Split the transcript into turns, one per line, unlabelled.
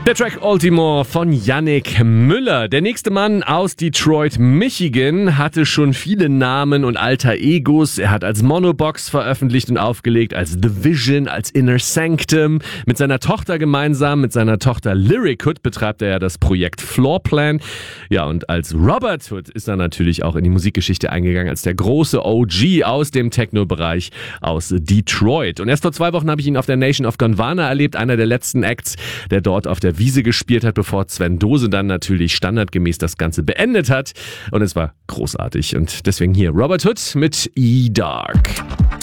Der Track Baltimore von Yannick Müller. Der nächste Mann aus Detroit, Michigan, hatte schon viele Namen und alter Egos. Er hat als Monobox veröffentlicht und aufgelegt, als The Vision, als Inner Sanctum. Mit seiner Tochter gemeinsam, mit seiner Tochter Lyric Hood betreibt er ja das Projekt Floorplan. Ja, und als Robert Hood ist er natürlich auch in die Musikgeschichte eingegangen, als der große OG aus dem Techno-Bereich aus Detroit. Und erst vor 2 Wochen habe ich ihn auf der Nation of Gondwana erlebt, einer der letzten Acts, der dort auf der Wiese gespielt hat, bevor Sven Dose dann natürlich standardgemäß das Ganze beendet hat. Und es war großartig. Und deswegen hier Robert Hood mit E-Dark.